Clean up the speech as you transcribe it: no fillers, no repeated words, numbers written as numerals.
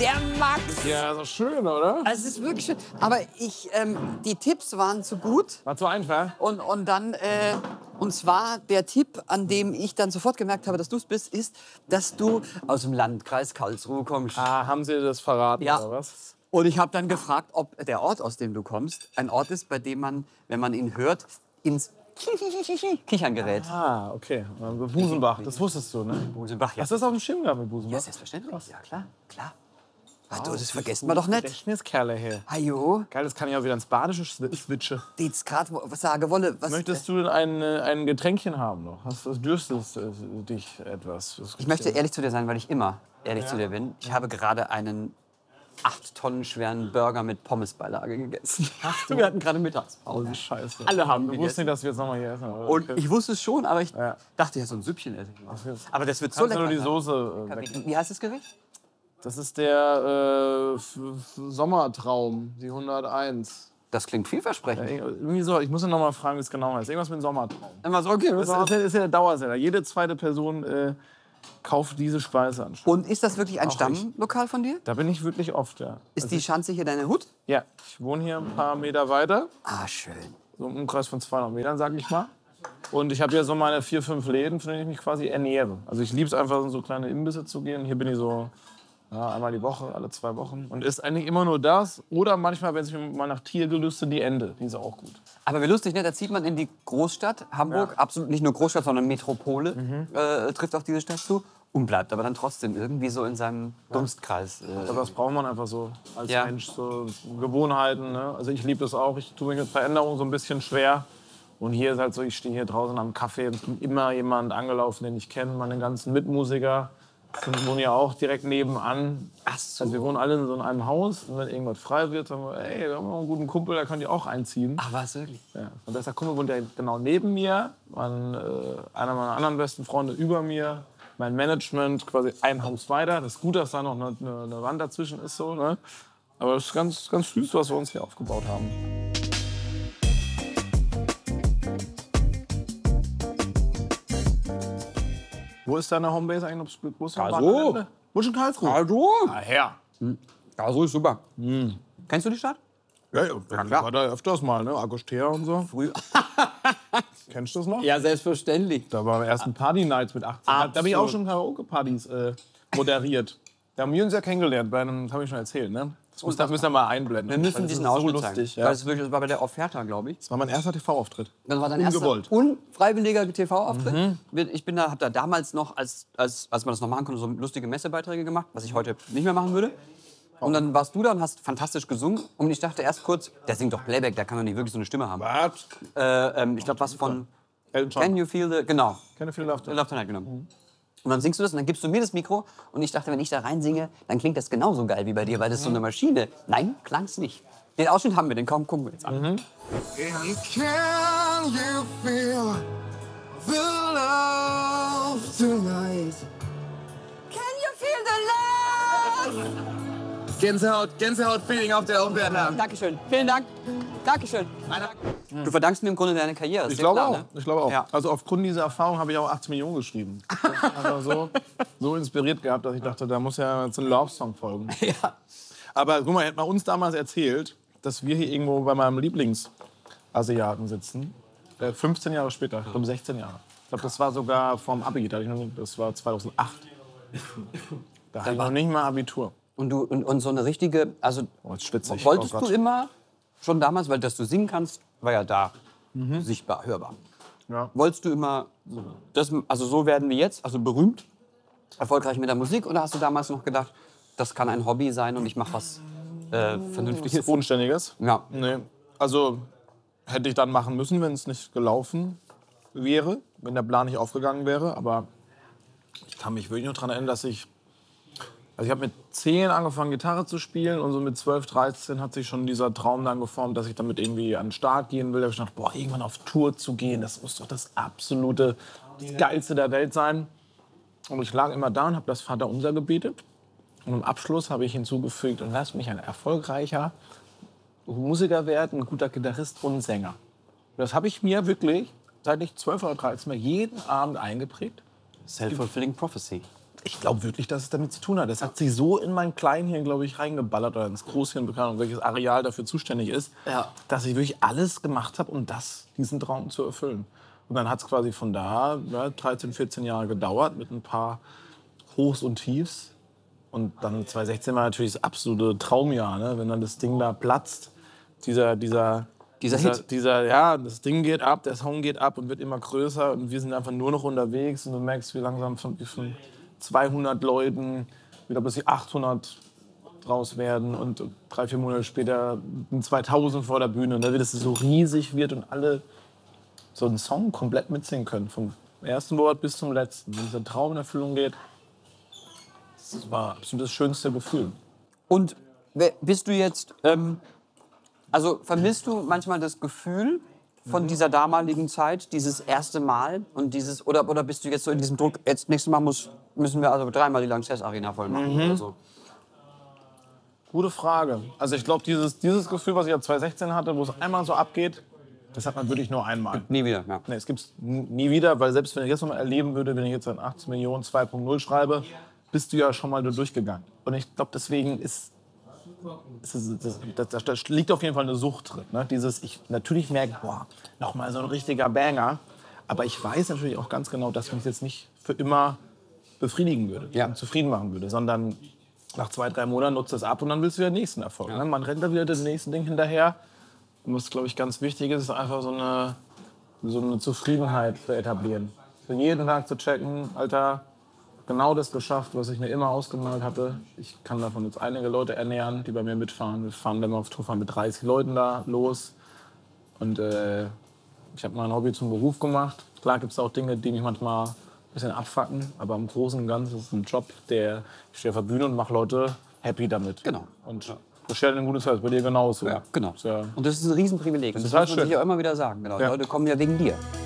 Der Max. Ja, so schön, oder? Es ist wirklich schön. Aber die Tipps waren zu gut. War zu einfach. Und zwar der Tipp, an dem ich dann sofort gemerkt habe, dass du es bist, ist, dass du aus dem Landkreis Karlsruhe kommst. Ah, haben Sie das verraten, Ja. oder was? Und ich habe dann gefragt, ob der Ort, aus dem du kommst, ein Ort ist, bei dem man, wenn man ihn hört, ins Kichern gerät. Ah, okay. Busenbach, das wusstest du, ne? Busenbach, ja. Hast du das auf dem Schirm gehabt mit Busenbach? Ja, selbstverständlich. Ja, klar, klar. Ach du, das vergessen wir doch nicht. Gedächtniskerle hier. Ajo, Geil, das kann ich auch wieder ins Badische switchen. die jetzt gerade sage wolle. Was, Möchtest du denn ein Getränkchen haben noch? Dürstest dich etwas? Ich möchte ehrlich zu dir sein, weil ich immer ehrlich zu dir bin. Ich habe gerade einen 8 Tonnen schweren Burger mit Pommesbeilage gegessen. Wir hatten gerade Mittagspause. Scheiße. Alle haben Du wusstest gegessen. nicht, dass wir jetzt nochmal hier essen. Oder? Und ich wusste es schon, aber ich Ja. dachte ja, so ein Süppchen esse ich mal. Aber das wird so Kannst du lecker. nur die sein. Soße weg. Wie heißt das Gericht? Das ist der Sommertraum, die 101. Das klingt vielversprechend. Irgendwie so, ich muss noch mal fragen, wie es genau heißt. Irgendwas mit Sommertraum. Immer so, okay. Das ist ja der Dauerseller. Jede zweite Person kauft diese Speise an. Und ist das wirklich ein Auch Stammlokal von dir? Da bin ich wirklich oft, ja. Ist die Schanze hier deine Hut? Ja, ich wohne hier ein paar Meter weiter, Ah, schön. so im Umkreis von 200 Metern, sag ich mal. Und ich habe ja so meine 4, 5 Läden, von denen ich mich quasi ernähre. Also ich liebe es einfach, in so kleine Imbisse zu gehen. Hier bin ich so einmal die Woche, alle 2 Wochen. Und ist eigentlich immer nur das. Oder manchmal, wenn es mir mal nach Tier gelüstet, die Ente. Die ist auch gut. Aber wie lustig, ne? Da zieht man in die Großstadt, Hamburg, absolut nicht nur Großstadt, sondern Metropole, trifft auf diese Stadt zu und bleibt aber dann trotzdem irgendwie so in seinem Dunstkreis. Aber das braucht man einfach so als Ja. Mensch, so Gewohnheiten. Ne? Also ich liebe das auch. Ich tue mich mit Veränderungen so ein bisschen schwer. Und hier ist halt so, ich stehe hier draußen am Café und es kommt immer jemand angelaufen, den ich kenne, meine ganzen Mitmusiker. Und wohnen ja auch direkt nebenan. Ach so. Also wir wohnen alle in so einem Haus. Und wenn irgendwas frei wird, sagen wir, ey, wir haben noch einen guten Kumpel, der kann die auch einziehen. Ach, was wirklich? Ja. Und der Kumpel wohnt ja genau neben mir. Einer meiner anderen besten Freunde über mir. Mein Management quasi ein Haus weiter. Das ist gut, dass da noch eine Wand dazwischen ist. So, ne? Aber es ist ganz, ganz süß, was wir uns hier aufgebaut haben. Wo ist deine Homebase eigentlich? Wo ist Karlsruhe. Wo ist in Karlsruhe? Hallo? Ah, her. Karlsruhe ist super. Kennst du die Stadt? Ja, ich war da öfters mal, ne? Agostea und so. Früher. Kennst du das noch? Ja, selbstverständlich. Da waren ersten Party-Nights mit 18. Da habe ich auch schon Karaoke-Partys moderiert. Da haben wir uns ja kennengelernt, das habe ich schon erzählt, ne? Das müssen wir mal einblenden. Wir müssen Weil das diesen ist so Ausschnitt zeigen. lustig. Weil Ja. das war bei der Offerta, glaube ich. Das war mein erster TV-Auftritt. Das war dein erster Ungewollt. unfreiwilliger TV-Auftritt. Ich habe da damals noch, als man das noch machen konnte, so lustige Messebeiträge gemacht, was ich heute nicht mehr machen würde. Und dann warst du da und hast fantastisch gesungen. Und ich dachte erst kurz, der singt doch Playback, der kann doch nicht wirklich so eine Stimme haben. Was? Ich glaube, was von Elton John. Can You Feel the... Genau, Keine viele Laughter. Love Tonight, genau. Und dann singst du das und dann gibst du mir das Mikro. Und ich dachte, wenn ich da reinsinge, dann klingt das genauso geil wie bei dir, weil das ist so eine Maschine. Nein, klang's nicht. Den Ausschnitt haben wir, den gucken wir jetzt an. And can you feel the love tonight? Can you feel the love? Gänsehaut-Feeling auf der Aufwärter. Dankeschön. Vielen Dank. Dankeschön. Du verdankst mir im Grunde deine Karriere. ist Ich dir glaube klar, auch. ne? Ich glaube auch. Ja. Also aufgrund dieser Erfahrung habe ich auch 18 Millionen geschrieben. Also so inspiriert gehabt, dass ich dachte, da muss ja jetzt ein Love-Song folgen. Ja. Aber guck mal, hätte man uns damals erzählt, dass wir hier irgendwo bei meinem Lieblingsasiaten sitzen. 15 Jahre später, ich glaube 16 Jahre. Ich glaube, das war sogar vorm Abi. Das war 2008. Da hatte ich noch nicht mal Abitur. Und so eine richtige, also Oh, jetzt schwitze ich. wolltest Oh du Gott. immer, schon damals, weil dass du singen kannst, war ja da sichtbar, hörbar. Ja. Wolltest du immer, also so werden wir jetzt, also berühmt, erfolgreich mit der Musik, oder hast du damals noch gedacht, das kann ein Hobby sein und ich mache was Vernünftiges? Bodenständiges? Ja. Nee. Also hätte ich dann machen müssen, wenn es nicht gelaufen wäre, wenn der Plan nicht aufgegangen wäre. Aber ich kann mich wirklich noch daran erinnern, dass ich habe mit 10 angefangen, Gitarre zu spielen und so mit 12, 13 hat sich schon dieser Traum dann geformt, dass ich damit irgendwie an den Start gehen will. Da habe ich gedacht, boah, irgendwann auf Tour zu gehen, das muss doch das absolute, das Geilste der Welt sein. Und ich lag immer da und habe das Vaterunser gebetet. Und im Abschluss habe ich hinzugefügt, und lass mich ein erfolgreicher Musiker werden, ein guter Gitarrist und Sänger. Und das habe ich mir wirklich, seit ich 12 oder 13 war, jeden Abend eingeprägt. Self-fulfilling prophecy. Ich glaube wirklich, dass es damit zu tun hat. Das hat sich so in mein Kleinhirn, glaube ich, reingeballert oder ins Großhirn, keine Ahnung, welches Areal dafür zuständig ist, dass ich wirklich alles gemacht habe, um diesen Traum zu erfüllen. Und dann hat es quasi von da 13, 14 Jahre gedauert mit ein paar Hochs und Tiefs. Und dann 2016 war natürlich das absolute Traumjahr, ne? Wenn dann das Ding da platzt. Dieser Hit. Das Ding geht ab, der Song geht ab und wird immer größer und wir sind einfach nur noch unterwegs und du merkst, wie langsam von 200 Leuten wieder plötzlich 800 draus werden und 3, 4 Monate später 2000 vor der Bühne und dann wird es so riesig wird und alle so einen Song komplett mitsingen können, vom ersten Wort bis zum letzten. Wenn dieser Traum in Erfüllung geht, das war absolut das schönste Gefühl. Und bist du jetzt, also vermisst du manchmal das Gefühl von dieser damaligen Zeit, dieses erste Mal und dieses, oder bist du jetzt so in diesem Druck, jetzt nächstes Mal müssen wir also 3-mal die Lanxess Arena voll machen oder so? Gute Frage. Also ich glaube, dieses Gefühl, was ich ja 2016 hatte, wo es einmal so abgeht, das hat man wirklich nur einmal. Nie wieder, ja. Nee, es gibt es nie wieder, weil selbst wenn ich das nochmal erleben würde, wenn ich jetzt an 18 Millionen 2.0 schreibe, bist du ja schon mal durchgegangen. Und ich glaube, deswegen das liegt auf jeden Fall eine Sucht drin. Ne? Ich natürlich merke, boah, nochmal so ein richtiger Banger. Aber ich weiß natürlich auch ganz genau, dass mich das jetzt nicht für immer befriedigen würde und zufrieden machen würde, sondern nach 2, 3 Monaten nutzt das ab und dann willst du wieder den nächsten Erfolg. Ne? Man rennt da wieder dem nächsten Ding hinterher. Und was, glaube ich, ganz wichtig ist einfach so eine Zufriedenheit zu etablieren. Für jeden Tag zu checken, Alter, genau das geschafft, was ich mir immer ausgemalt hatte. Ich kann davon jetzt einige Leute ernähren, die bei mir mitfahren. Wir fahren, wenn wir auf Tour fahren, mit 30 Leuten da los. Und ich habe mein Hobby zum Beruf gemacht. Klar gibt es auch Dinge, die mich manchmal ein bisschen abfacken. Aber im Großen und Ganzen ist es ein Job, ich stehe auf der Bühne und mache Leute happy damit. Genau. Und das stellt ein gutes Service, bei dir genauso. Ja, genau. Ja. Und das ist ein Riesenprivileg. Das muss man sich ja immer wieder sagen. Genau. Die Leute kommen ja wegen dir.